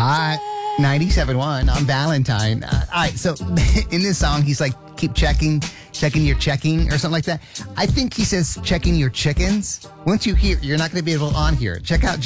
Hot 97.1 on Valentine. All right, so in this song, he's like, keep checking your checking or something like that. I think he says checking your chickens. Once you hear, you're not going to be able to on here. Check out